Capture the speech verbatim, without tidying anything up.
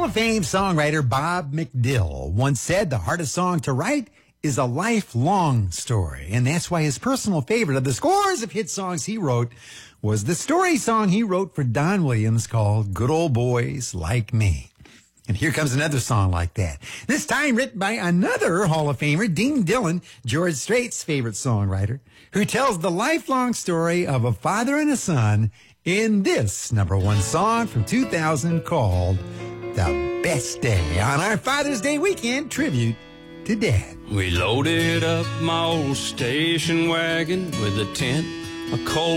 of Fame songwriter Bob McDill once said the hardest song to write is a lifelong story. And that's why his personal favorite of the scores of hit songs he wrote was the story song he wrote for Don Williams called Good Old Boys Like Me. And here comes another song like that. This time written by another Hall of Famer, Dean Dillon, George Strait's favorite songwriter, who tells the lifelong story of a father and a son in this number one song from two thousand called The Best Day, on our Father's Day weekend tribute to Dad. We loaded up my old station wagon with a tent, a cold